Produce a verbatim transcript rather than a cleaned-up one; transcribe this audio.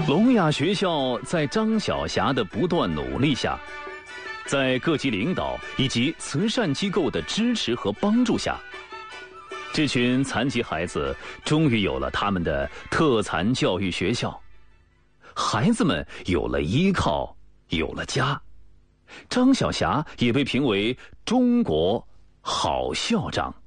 聋哑学校在张晓霞的不断努力下，在各级领导以及慈善机构的支持和帮助下，这群残疾孩子终于有了他们的特残教育学校，孩子们有了依靠，有了家。张晓霞也被评为中国好校长。